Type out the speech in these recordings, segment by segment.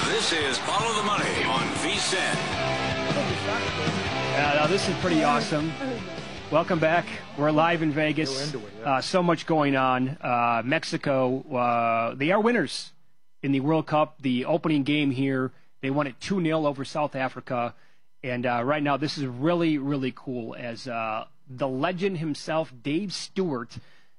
This is Follow the Money on VSiN. Now this is pretty awesome. Welcome back. We're live in Vegas. So much going on. Mexico, they are winners in the World Cup. The opening game here, they won it 2-0 over South Africa. And right now, this is really, really cool as the legend himself, Dave Stewart,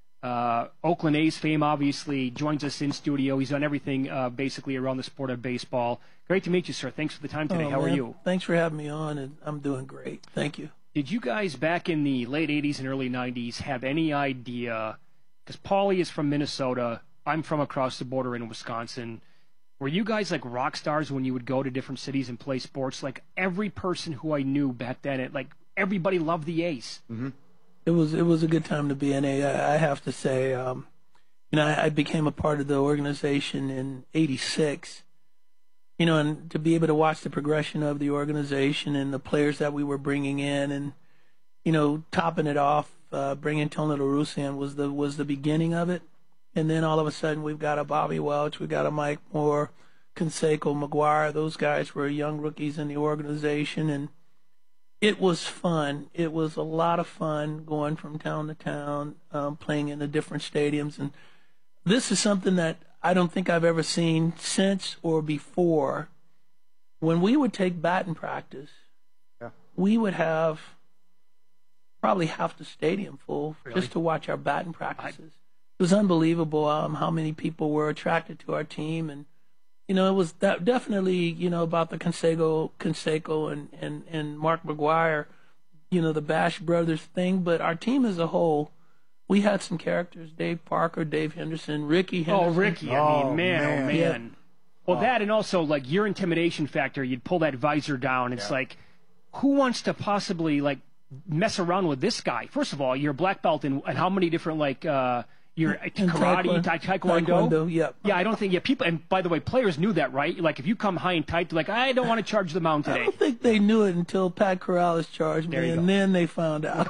Oakland A's fame, obviously, joins us in studio. He's done everything basically around the sport of baseball. Great to meet you, sir. Thanks for the time today. How are you? Thanks for having me on, and I'm doing great. Thank you. Did you guys back in the late 80s and early 90s have any idea, because Paulie is from Minnesota, I'm from across the border in Wisconsin, were you guys like rock stars when you would go to different cities and play sports? Like every person who I knew back then, everybody loved the A's. Mm-hmm. It was a good time to be an A. I have to say, I became a part of the organization in '86. And to be able to watch the progression of the organization and the players that we were bringing in, and topping it off, bringing Tony La Russa was the beginning of it. And then all of a sudden we've got a Bobby Welch, we've got a Mike Moore, Canseco, McGuire. Those guys were young rookies in the organization, and it was fun. It was a lot of fun going from town to town, playing in the different stadiums. And this is something that I don't think I've ever seen since or before. When we would take batting practice, we would have probably half the stadium full just to watch our batting practices. It was unbelievable how many people were attracted to our team. And, it was definitely, about the Canseco and Mark McGuire, the Bash Brothers thing. But our team as a whole, we had some characters: Dave Parker, Dave Henderson, Ricky Henderson. Oh, Ricky. Man. Yeah. Well, that, and also, your intimidation factor, you'd pull that visor down. It's like, who wants to possibly, mess around with this guy? First of all, you're a black belt in how many different, you're karate, taekwondo? Yep. Yeah, I don't think, people, and by the way, players knew that, right? If you come high and tight, they're like, I don't want to charge the mound today. I don't think they knew it until Pat Corrales charged me, and then they found out.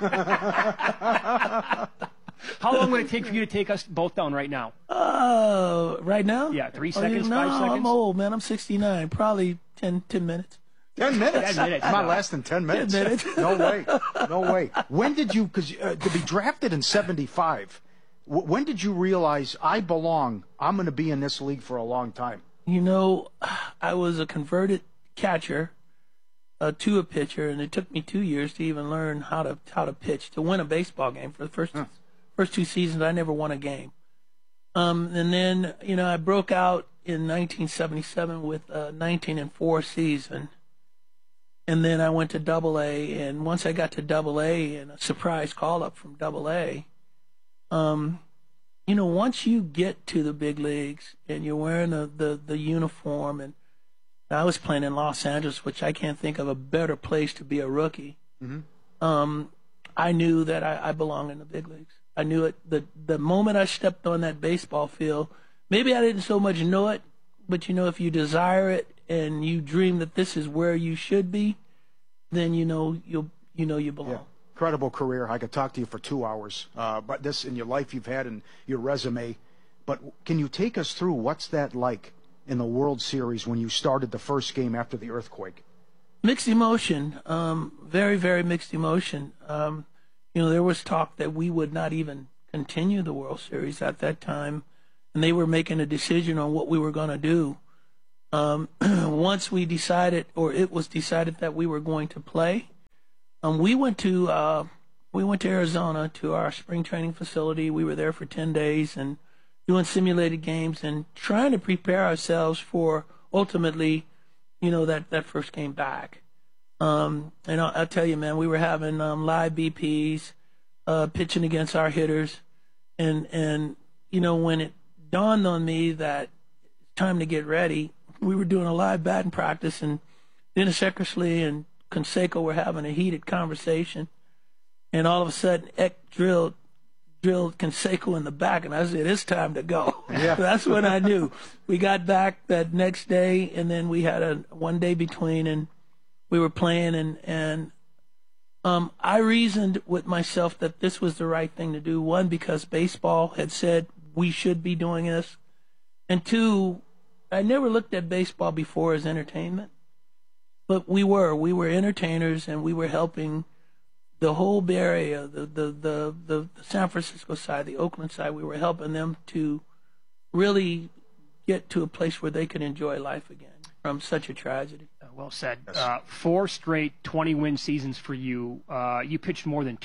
How long would it take for you to take us both down right now? Right now? Yeah, 3 seconds, 5 seconds? I'm old, man. I'm 69. Probably 10 minutes. 10 minutes? 10 minutes. It's not less than 10 minutes. 10 minutes. No way. When did you, because to be drafted in 75, when did you realize I'm going to be in this league for a long time? I was a converted catcher to a pitcher, and it took me 2 years to even learn how to pitch, to win a baseball game. For the first 2 seasons, I never won a game. And then, I broke out in 1977 with a 19-4 season. And then I went to Double-A, and once I got to Double-A and a surprise call-up from Double-A, once you get to the big leagues and you're wearing the uniform, and I was playing in Los Angeles, which I can't think of a better place to be a rookie. Mm-hmm. I knew that I belonged in the big leagues. I knew it the moment I stepped on that baseball field. Maybe I didn't so much know it, but if you desire it and you dream that this is where you should be, then you belong. Yeah. Incredible career. I could talk to you for 2 hours, but this in your life you've had and your resume. But can you take us through what's that like in the World Series when you started the first game after the earthquake? Mixed emotion, very, very mixed emotion. There was talk that we would not even continue the World Series at that time, and they were making a decision on what we were going to do. Once we decided, or it was decided that we were going to play, we went to Arizona to our spring training facility. We were there for 10 days and doing simulated games and trying to prepare ourselves for ultimately, that first game back. And I'll tell you, man, we were having live BPs, pitching against our hitters, and when it dawned on me that it's time to get ready, we were doing a live batting practice, and Dennis Eckersley and Canseco were having a heated conversation, and all of a sudden Eck drilled Canseco in the back, and I said, it's time to go. Yeah. That's when I knew. We got back that next day, and then we had a 1 day between, and we were playing, and I reasoned with myself that this was the right thing to do. One, because baseball had said we should be doing this, and two, I never looked at baseball before as entertainment, but we were entertainers, and we were helping the whole Bay Area, the San Francisco side, the Oakland side. We were helping them to really get to a place where they could enjoy life again from such a tragedy. Well said. 4 straight 20-win seasons for you. You pitched more than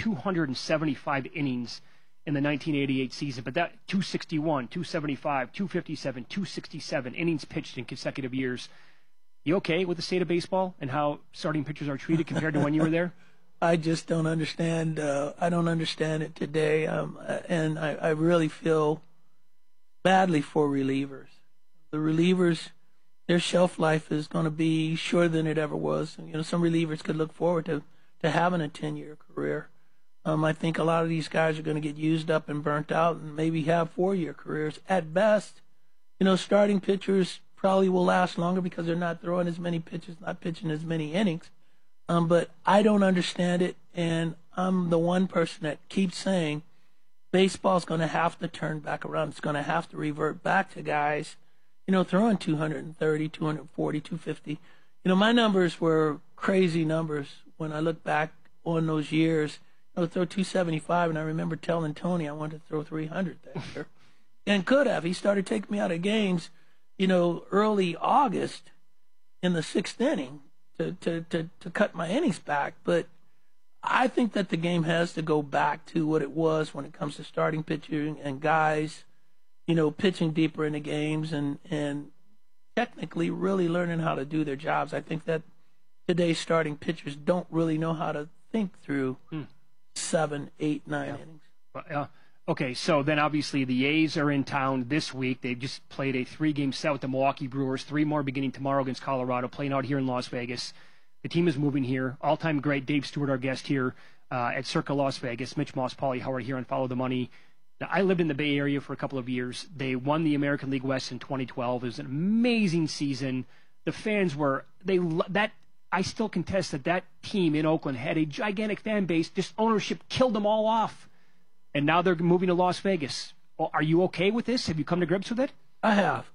275 innings in the 1988 season, but that 261, 275, 257, 267 innings pitched in consecutive years. You okay with the state of baseball and how starting pitchers are treated compared to when you were there? I just don't understand. I don't understand it today, and I really feel badly for relievers. The relievers, their shelf life is going to be shorter than it ever was. You know, some relievers could look forward to having a 10-year career. I think a lot of these guys are going to get used up and burnt out and maybe have 4-year careers at best. You know, starting pitchers probably will last longer because they're not throwing as many pitches, not pitching as many innings. But I don't understand it, and I'm the one person that keeps saying baseball's going to have to turn back around. It's going to have to revert back to guys, you know, throwing 230, 240, 250. You know, my numbers were crazy numbers when I look back on those years. I would throw 275, and I remember telling Tony I wanted to throw 300 that year, and could have. He started taking me out of games, you know, early August in the 6th inning to cut my innings back. But I think that the game has to go back to what it was when it comes to starting pitching and guys, you know, pitching deeper into games and technically really learning how to do their jobs. I think that today's starting pitchers don't really know how to think through 7, 8, 9 innings. Okay, so then obviously the A's are in town this week. They've just played a 3-game set with the Milwaukee Brewers, 3 more beginning tomorrow against Colorado, playing out here in Las Vegas. The team is moving here. All-time great Dave Stewart, our guest here at Circa Las Vegas. Mitch Moss, Paulie Howard here on Follow the Money. Now, I lived in the Bay Area for a couple of years. They won the American League West in 2012. It was an amazing season. The fans were I still contest that team in Oakland had a gigantic fan base. Just ownership killed them all off. And now they're moving to Las Vegas. Well, are you okay with this? Have you come to grips with it? I have.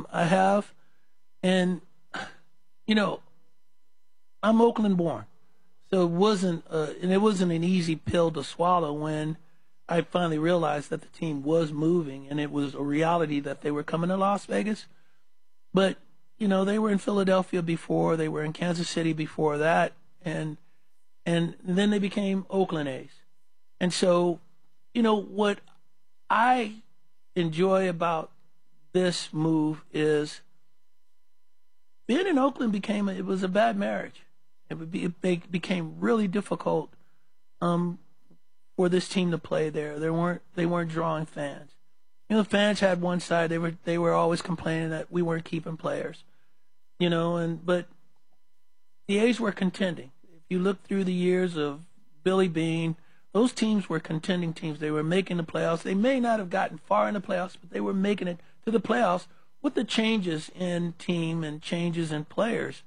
And, you know, I'm Oakland born. So it wasn't an easy pill to swallow when I finally realized that the team was moving and it was a reality that they were coming to Las Vegas. But, you know, they were in Philadelphia before, they were in Kansas City before that, and then they became Oakland A's. And so, you know, what I enjoy about this move is being in Oakland it was a bad marriage. It became really difficult for this team to play there. They weren't drawing fans. You know, the fans had one side. They were always complaining that we weren't keeping players. You know, but the A's were contending. If you look through the years of Billy Beane, those teams were contending teams. They were making the playoffs. They may not have gotten far in the playoffs, but they were making it to the playoffs with the changes in team and changes in players.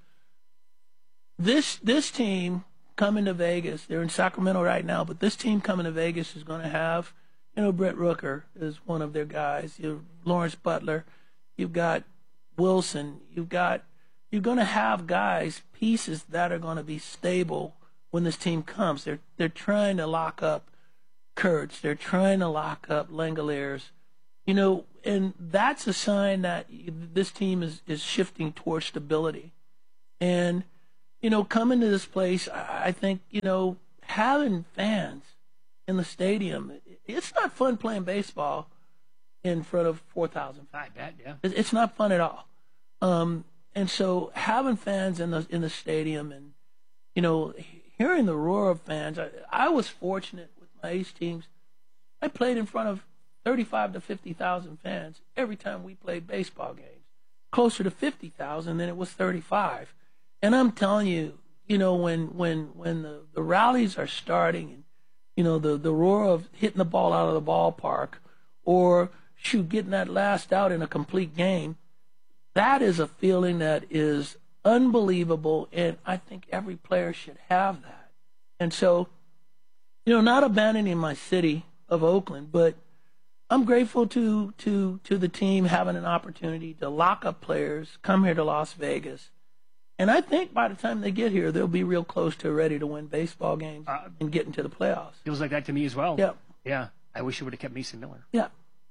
This team coming to Vegas, they're in Sacramento right now, but this team coming to Vegas is going to have, you know, Brett Rooker is one of their guys. You have Lawrence Butler. You've got Wilson. You're going to have guys, pieces that are going to be stable when this team comes. They're trying to lock up Kurtz. They're trying to lock up Langoliers. You know, and that's a sign that this team is shifting towards stability. And, you know, coming to this place, I think, you know, having fans in the stadium, it's not fun playing baseball in front of 4,000 fans. I bet, yeah. It's not fun at all. And so having fans in the stadium and, you know, hearing the roar of fans, I was fortunate with my A's teams. I played in front of 35 to 50,000 fans every time we played baseball games, closer to 50,000 than it was 35. And I'm telling you, you know, when the rallies are starting and, you know, the roar of hitting the ball out of the ballpark or, getting that last out in a complete game, that is a feeling that is unbelievable, and I think every player should have that. And so, you know, not abandoning my city of Oakland, but I'm grateful to the team having an opportunity to lock up players, come here to Las Vegas. And I think by the time they get here, they'll be real close to ready to win baseball games and get into the playoffs. Feels like that to me as well. Yeah. Yeah. I wish it would have kept Mason Miller. Yeah.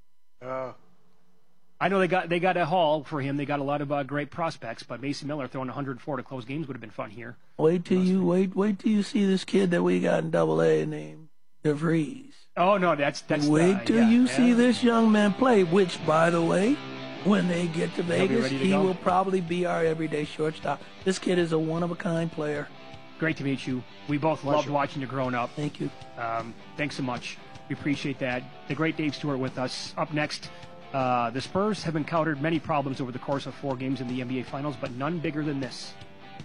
I know they got a haul for him. They got a lot of great prospects, but Mason Miller throwing 104 to close games would have been fun here. Wait till you see this kid that we got in AA named DeVries. Oh no, that's wait till you see this young man play. Which, by the way, when they get to Vegas, he will probably be our everyday shortstop. This kid is a one-of-a-kind player. Great to meet you. We both loved watching you growing up. Thank you. Thanks so much. We appreciate that. The great Dave Stewart with us. Up next, the Spurs have encountered many problems over the course of 4 games in the NBA Finals, but none bigger than this.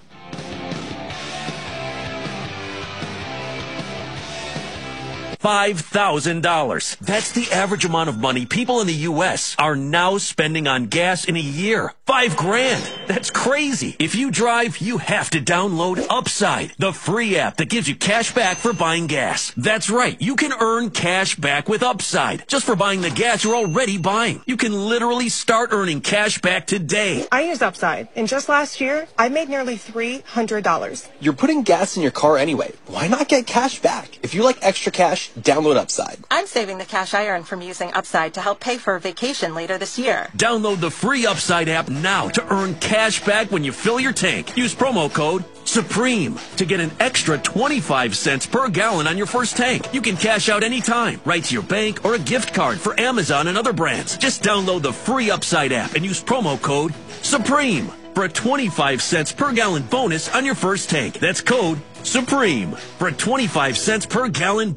$5,000. That's the average amount of money people in the U.S. are now spending on gas in a year. $5,000. That's crazy. If you drive, you have to download Upside, the free app that gives you cash back for buying gas. That's right. You can earn cash back with Upside just for buying the gas you're already buying. You can literally start earning cash back today. I use Upside, and just last year, I made nearly $300. You're putting gas in your car anyway. Why not get cash back? If you like extra cash, download Upside. I'm saving the cash I earn from using Upside to help pay for a vacation later this year. Download the free Upside app now to earn cash back when you fill your tank. Use promo code SUPREME to get an extra 25 cents per gallon on your first tank. You can cash out anytime, right to your bank or a gift card for Amazon and other brands. Just download the free Upside app and use promo code SUPREME for a 25 cents per gallon bonus on your first tank. That's code SUPREME for a 25 cents per gallon.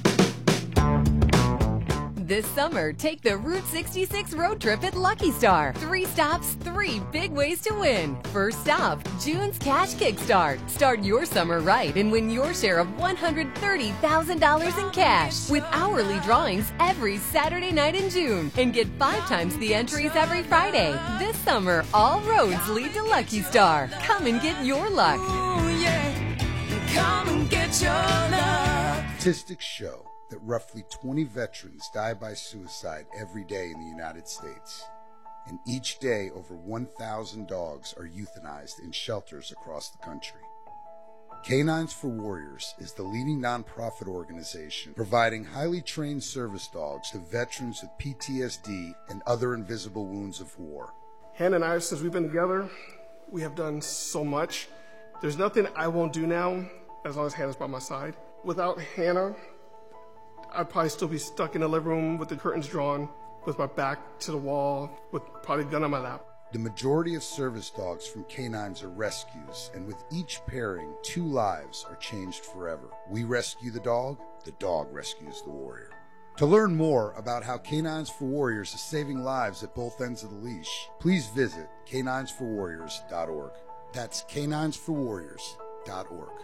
This summer, take the Route 66 road trip at Lucky Star. 3 stops, 3 big ways to win. First stop, June's Cash Kickstart. Start your summer right and win your share of $130,000 in cash with hourly drawings every Saturday night in June. And get 5 times the entries every Friday. This summer, all roads lead to Lucky Star. Come and get your luck. Ooh, yeah. Come and get your luck. Statistics show that roughly 20 veterans die by suicide every day in the United States. And each day, over 1,000 dogs are euthanized in shelters across the country. Canines for Warriors is the leading nonprofit organization providing highly trained service dogs to veterans with PTSD and other invisible wounds of war. Hannah and I, since we've been together, we have done so much. There's nothing I won't do now as long as Hannah's by my side. Without Hannah, I'd probably still be stuck in the living room with the curtains drawn, with my back to the wall, with probably a gun on my lap. The majority of service dogs from canines are rescues, and with each pairing, 2 lives are changed forever. We rescue the dog rescues the warrior. To learn more about how Canines for Warriors is saving lives at both ends of the leash, please visit caninesforwarriors.org. That's caninesforwarriors.org.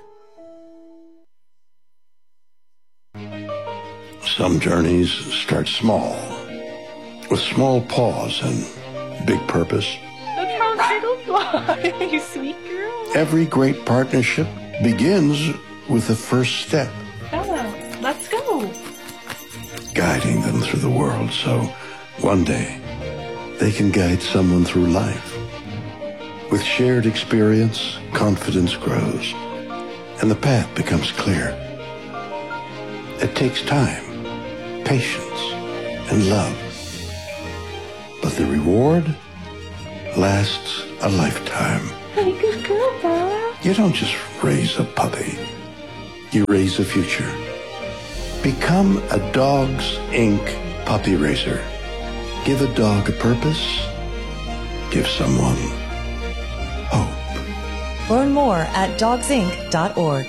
Some journeys start small, with small paws and big purpose. Look how little fly, you sweet girl. Every great partnership begins with the first step. Bella, let's go. Guiding them through the world so one day they can guide someone through life. With shared experience, confidence grows, and the path becomes clear. It takes time, patience, and love. But the reward lasts a lifetime. Hey, good girl, Bella. You don't just raise a puppy. You raise a future. Become a Dogs Inc. puppy raiser. Give a dog a purpose. Give someone hope. Learn more at dogsinc.org.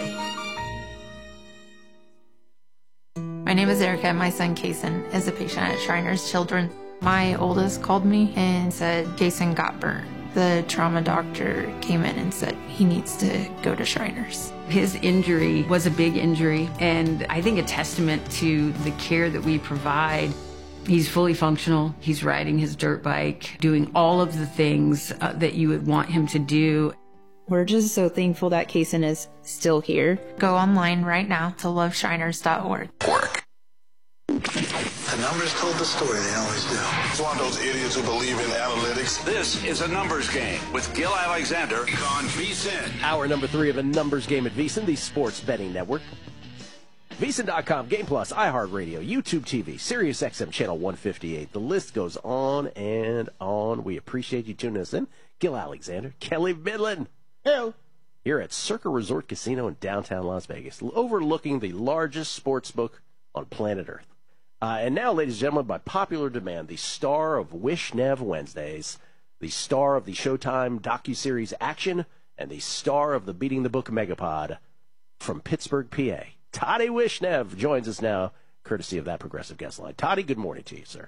My name is Erica. My son, Kason, is a patient at Shriners Children's. My oldest called me and said Kason got burned. The trauma doctor came in and said he needs to go to Shriners. His injury was a big injury, and I think a testament to the care that we provide. He's fully functional. He's riding his dirt bike, doing all of the things that you would want him to do. We're just so thankful that Kason is still here. Go online right now to loveshriners.org. I've numbers told the story. They always do. It's one of those idiots who believe in analytics. This is A Numbers Game with Gil Alexander on VSiN. Hour number 3 of A Numbers Game at VSiN, the sports betting network. VSiN.com, Game Plus, iHeartRadio, YouTube TV, Sirius XM Channel 158. The list goes on and on. We appreciate you tuning us in. Gil Alexander, Kelly Midland. Hello. Here at Circa Resort Casino in downtown Las Vegas, overlooking the largest sports book on planet Earth. And now, ladies and gentlemen, by popular demand, the star of Wishnev Wednesdays, the star of the Showtime docuseries Action, and the star of the Beating the Book Megapod from Pittsburgh, PA. Toddy Wishnev joins us now, courtesy of that Progressive guest line. Toddy, good morning to you, sir.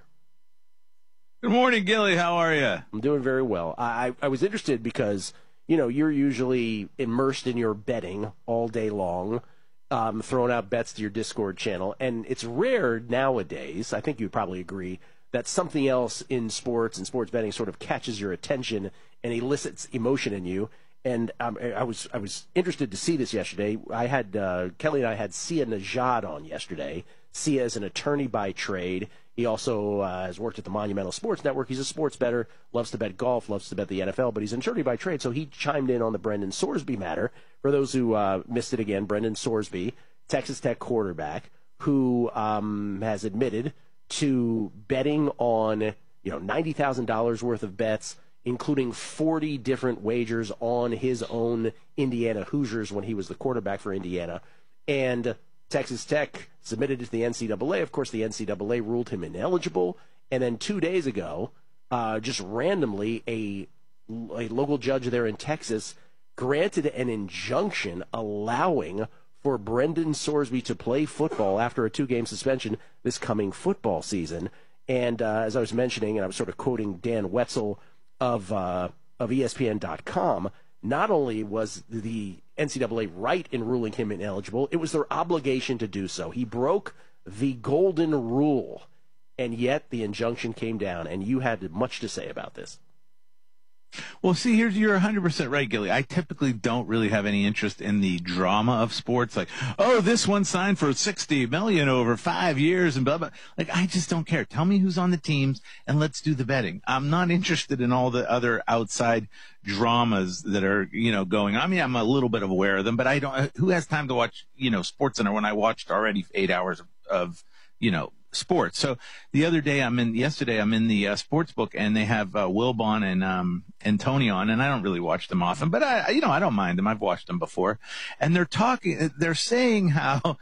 Good morning, Gilly. How are you? I'm doing very well. I was interested because, you know, you're usually immersed in your betting all day long, throwing out bets to your Discord channel, and it's rare nowadays, I think you'd probably agree, that something else in sports and sports betting sort of catches your attention and elicits emotion in you. And I was interested to see this yesterday. I had Kelly and I had Sia Najad on yesterday. Sia is an attorney by trade. He also has worked at the Monumental Sports Network. He's a sports bettor, loves to bet golf, loves to bet the NFL, but he's an attorney by trade. So he chimed in on the Brendan Sorsby matter. For those who missed it again, Brendan Sorsby, Texas Tech quarterback, who has admitted to betting on $90,000 worth of bets, including 40 different wagers on his own Indiana Hoosiers when he was the quarterback for Indiana. And Texas Tech submitted it to the NCAA. Of course, the NCAA ruled him ineligible. And then 2 days ago, just randomly, a local judge there in Texas granted an injunction allowing for Brendan Sorsby to play football after a 2-game suspension this coming football season. And as I was mentioning, and I was sort of quoting Dan Wetzel of ESPN.com, not only was the NCAA right in ruling him ineligible, it was their obligation to do so. He broke the golden rule, and yet the injunction came down, and you had much to say about this. Well, see, you're 100% right, Gilly. I typically don't really have any interest in the drama of sports. Like, oh, this one signed for $60 million over 5 years and blah, blah. Like, I just don't care. Tell me who's on the teams and let's do the betting. I'm not interested in all the other outside dramas that are, going on. I mean, I'm a little bit aware of them, but I don't, who has time to watch, SportsCenter when I watched already 8 hours of sports. So yesterday I'm in the sports book, and they have Wilbon and Tony on, and I don't really watch them often, but I don't mind them. I've watched them before, and they're saying how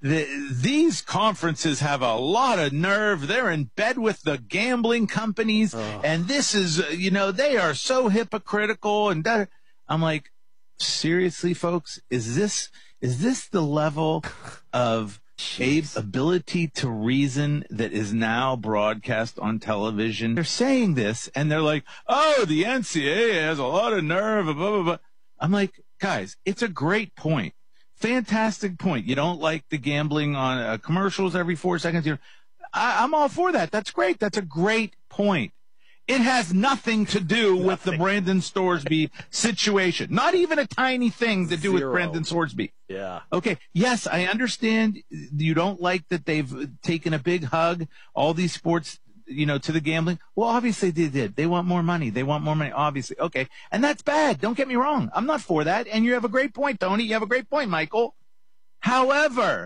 these conferences have a lot of nerve. They're in bed with the gambling companies, and this is they are so hypocritical. And I'm like, seriously, folks, is this the level of Abe's ability to reason that is now broadcast on television? They're saying this, and they're like, oh, the NCAA has a lot of nerve, blah, blah, blah. I'm like, guys, it's a great point. Fantastic point. You don't like the gambling on commercials every 4 seconds? I'm all for that. That's great. That's a great point. It has nothing to do with the Brendan Sorsby situation. Not even a tiny thing to do with Brendan Sorsby. Yeah. Okay. Yes, I understand you don't like that they've taken a big hug, all these sports, to the gambling. Well, obviously they did. They want more money. Obviously. Okay. And that's bad. Don't get me wrong. I'm not for that. And you have a great point, Tony. You have a great point, Michael. However,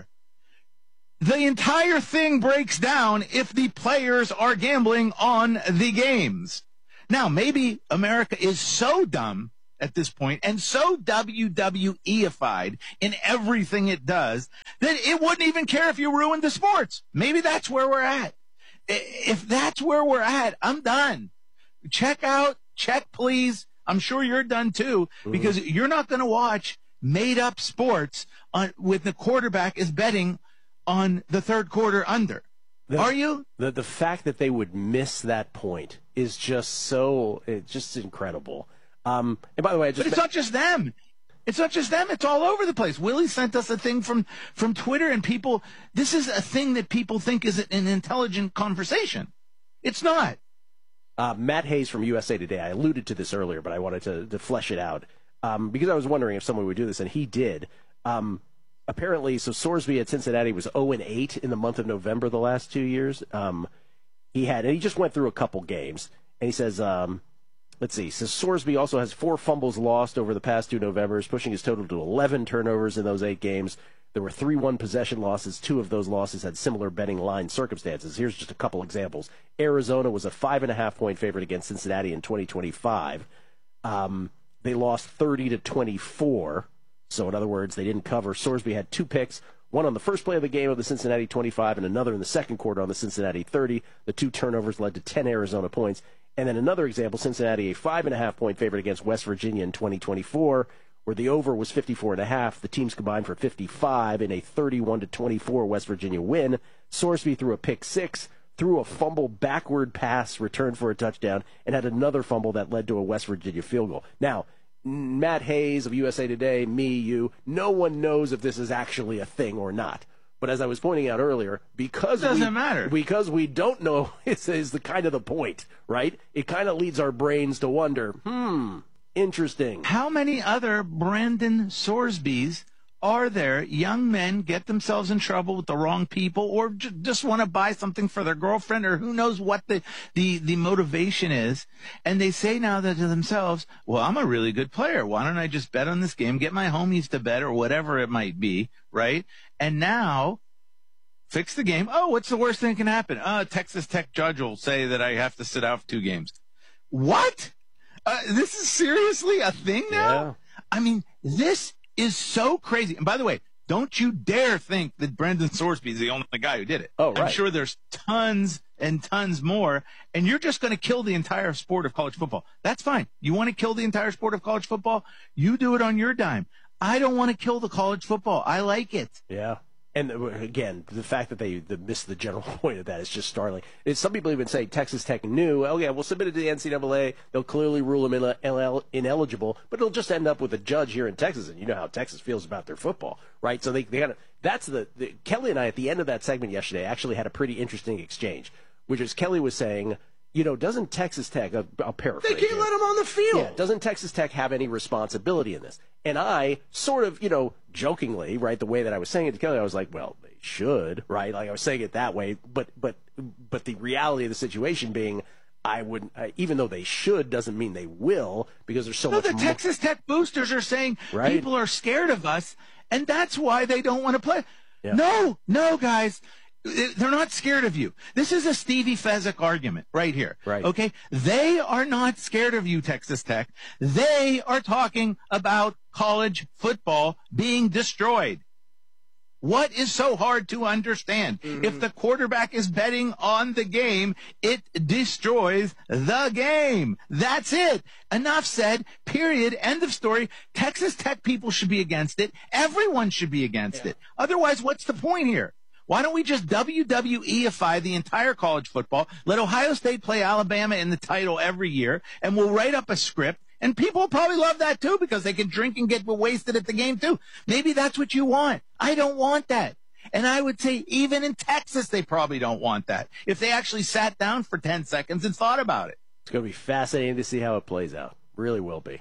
the entire thing breaks down if the players are gambling on the games. Now, maybe America is so dumb at this point and so WWE-ified in everything it does that it wouldn't even care if you ruined the sports. Maybe that's where we're at. If that's where we're at, I'm done. Check please. I'm sure you're done too, because you're not going to watch made-up sports with the quarterback is betting on the third quarter under. Are you? The fact that they would miss that point is just just incredible. And by the way, but it's not just them. It's not just them. It's all over the place. Willie sent us a thing from Twitter, and this is a thing that people think is an intelligent conversation. It's not. Matt Hayes from USA Today, I alluded to this earlier, but I wanted to flesh it out because I was wondering if someone would do this, and he did. apparently, so Sorsby at Cincinnati was 0-8 in the month of November the last 2 years. He just went through a couple games, and he says, let's see, so Sorsby also has 4 fumbles lost over the past 2 Novembers, pushing his total to 11 turnovers in those 8 games. There were 3-1 possession losses. 2 of those losses had similar betting line circumstances. Here's just a couple examples. Arizona was a 5.5-point favorite against Cincinnati in 2025. They lost 30-24. So in other words, they didn't cover. Sorsby had 2 picks, one on the first play of the game of the Cincinnati 25 and another in the second quarter on the Cincinnati 30. The 2 turnovers led to 10 Arizona points. And then another example, Cincinnati, a 5.5-point favorite against West Virginia in 2024, where the over was 54.5. The teams combined for 55 in a 31-24 West Virginia win. Sorsby threw a pick 6, threw a fumble backward pass, returned for a touchdown, and had another fumble that led to a West Virginia field goal. Now, Matt Hayes of USA Today, me, you, no one knows if this is actually a thing or not. But as I was pointing out earlier, because we don't know is the kind of the point, right? It kind of leads our brains to wonder, interesting. How many other Brandon Sorsbys are there? Young men get themselves in trouble with the wrong people, or just want to buy something for their girlfriend, or who knows what the motivation is, and they say now that to themselves, well, I'm a really good player. Why don't I just bet on this game, get my homies to bet, or whatever it might be, right? And now fix the game. Oh, what's the worst thing that can happen? Texas Tech judge will say that I have to sit out for 2 games. What? This is seriously a thing now? Yeah. I mean, this is so crazy. And by the way, don't you dare think that Brendan Sorsby is the only guy who did it. Oh, right. I'm sure there's tons and tons more, and you're just going to kill the entire sport of college football. That's fine. You want to kill the entire sport of college football? You do it on your dime. I don't want to kill the college football. I like it. Yeah. And again, the fact that they missed the general point of that is just startling. Some people even say Texas Tech knew, oh yeah, we'll submit it to the NCAA. They'll clearly rule him ineligible, but it'll just end up with a judge here in Texas. And you know how Texas feels about their football, right? So they got to, that's Kelly and I at the end of that segment yesterday actually had a pretty interesting exchange, which is Kelly was saying, you know, doesn't Texas Tech, I'll paraphrase. They can't let him on the field. Yeah, doesn't Texas Tech have any responsibility in this? And I sort of, you know, jokingly, right, the way that I was saying it to Kelly, I was like, well, they should, right? Like I was saying it that way, but the reality of the situation being, I wouldn't, even though they should, doesn't mean they will, because there's so much more. The Texas Tech boosters are saying people are scared of us, and that's why they don't want to play. Yeah. No, guys. They're not scared of you. This is a Stevie Fezzik argument right here. Right. Okay? They are not scared of you, Texas Tech. They are talking about college football being destroyed. What is so hard to understand? If the quarterback is betting on the game, it destroys the game. That's it. Enough said. Period. End of story. Texas Tech people should be against it. Everyone should be against it. Otherwise, what's the point here? Why don't we just WWE-ify the entire college football, let Ohio State play Alabama in the title every year, and we'll write up a script, and people will probably love that too because they can drink and get wasted at the game too. Maybe that's what you want. I don't want that. And I would say even in Texas, they probably don't want that if they actually sat down for 10 seconds and thought about it. It's going to be fascinating to see how it plays out. Really will be.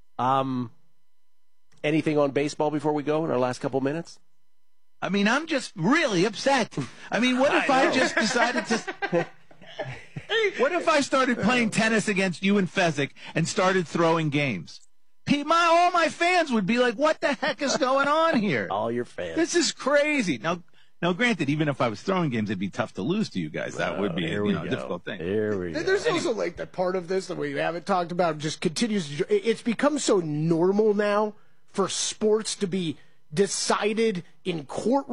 Anything on baseball before we go in our last couple minutes? I mean, I'm just really upset. I mean, what if I just decided to... What if I started playing tennis against you and Fezzik and started throwing games? All my fans would be like, what the heck is going on here? All your fans. This is crazy. Now, granted, even if I was throwing games, it'd be tough to lose to you guys. That would be a difficult thing. Here we go. There's also like that part of this that we haven't talked about just continues. It's become so normal now for sports to be decided in courtrooms.